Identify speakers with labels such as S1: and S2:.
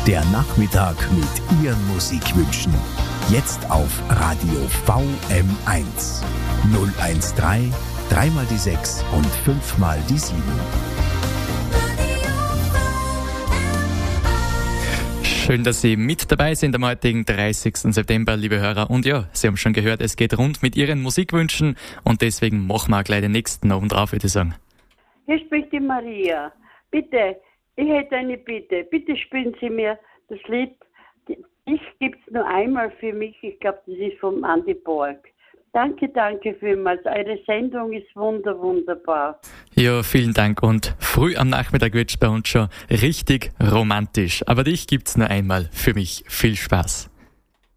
S1: Der Nachmittag mit Ihren Musikwünschen. Jetzt auf Radio VM1. 013 3 mal die 6 und 5 mal die 7.
S2: Schön, dass Sie mit dabei sind am heutigen 30. September, liebe Hörer. Und ja, Sie haben schon gehört, es geht rund mit Ihren Musikwünschen und deswegen machen wir auch gleich den nächsten oben drauf, würde ich sagen.
S3: Hier spricht die Maria. Bitte, ich hätte eine Bitte. Bitte spielen Sie mir das Lied Ich gibt's nur einmal für mich. Ich glaube, das ist von Andi Borg. Danke vielmals. Eure Sendung ist wunderbar.
S2: Ja, vielen Dank. Und früh am Nachmittag wird's bei uns schon richtig romantisch. Aber dich gibt's nur einmal für mich. Viel Spaß.